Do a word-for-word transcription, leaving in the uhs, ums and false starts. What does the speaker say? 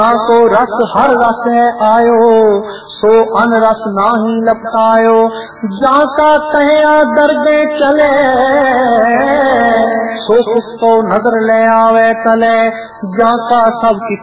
को रस हर रस है आयो, सो अन रस नाही लपटायो। जाका कहिया दर्दे चले, सो किसको नजर ले आवे तले। जाका सब